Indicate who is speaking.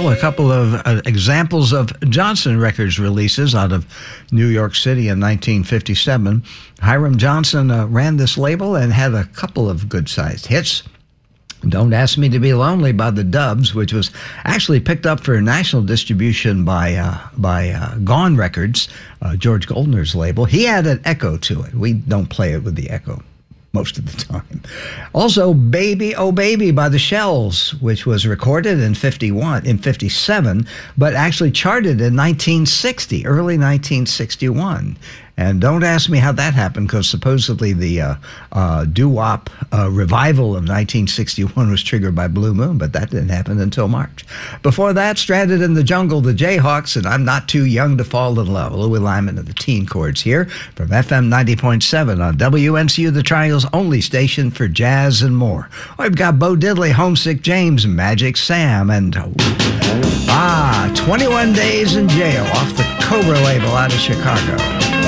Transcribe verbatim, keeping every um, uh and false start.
Speaker 1: Well, a couple of uh, examples of Johnson Records releases out of New York City in nineteen fifty-seven. Hiram Johnson uh, ran this label and had a couple of good-sized hits. Don't Ask Me to Be Lonely by the Dubs, which was actually picked up for national distribution by uh, by uh, Gone Records, uh, George Goldner's label. He had an echo to it. We don't play it with the echo most of the time. Also, Baby Oh Baby by the Shells, which was recorded in fifty-one, in fifty-seven, but actually charted in nineteen sixty, early nineteen sixty-one. And don't ask me how that happened, because supposedly the uh, uh, doo-wop uh, revival of nineteen sixty-one was triggered by Blue Moon, but that didn't happen until March. Before that, Stranded in the Jungle, the Jayhawks, and I'm Not Too Young to Fall in Love. Louis Lyman and the Teen Chords here from F M ninety point seven on W N C U, the Triangle's only station for jazz and more. We've got Bo Diddley, Homesick James, Magic Sam, and ah, twenty-one Days in Jail off the Cobra label out of Chicago.